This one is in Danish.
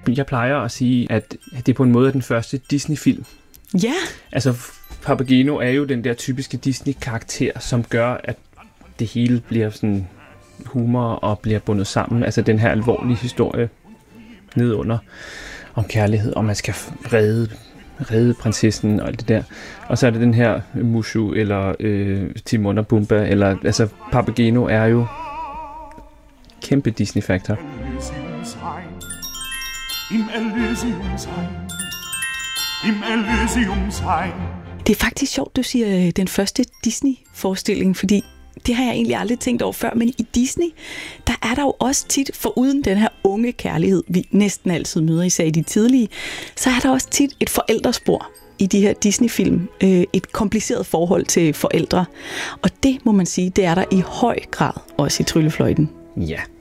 Jeg plejer at sige, at det på en måde er den første Disney-film. Ja. Altså, Papageno er jo den der typiske Disney-karakter, som gør, at det hele bliver sådan humor og bliver bundet sammen. Altså den her alvorlige historie nedunder om kærlighed, og man skal redde prinsessen og alt det der. Og så er det den her Mushu eller Timon og Pumba, eller altså Papageno er jo kæmpe Disney-faktor. Det er faktisk sjovt, du siger den første Disney-forestilling, fordi det har jeg egentlig aldrig tænkt over før, men i Disney, der er der jo også tit, foruden den her unge kærlighed, vi næsten altid møder, især i de tidlige, så er der også tit et forældrespor i de her Disney-film. Et kompliceret forhold til forældre. Og det må man sige, det er der i høj grad også i Tryllefløjten. Ja.